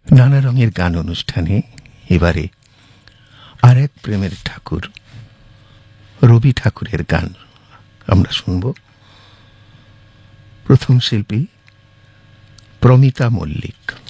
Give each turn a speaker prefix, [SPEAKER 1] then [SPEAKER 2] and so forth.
[SPEAKER 1] নানা রঙের গান অনুষ্ঠানে এবারে আর এক প্রেমের ঠাকুর রবি ঠাকুরের গান আমরা শুনব। প্রথম শিল্পী প্রমিতা মল্লিক।